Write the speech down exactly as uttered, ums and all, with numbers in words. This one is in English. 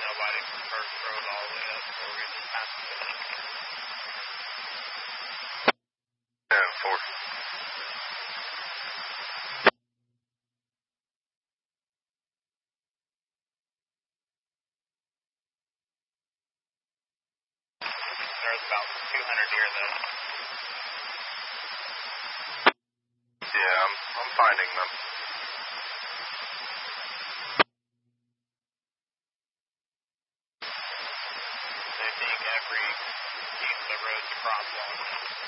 nobody from First Road all the way up, so we're just past the finish. Yeah, four. There's about two hundred deer though. Yeah, I'm, I'm finding them. They dig every piece of the road to cross on.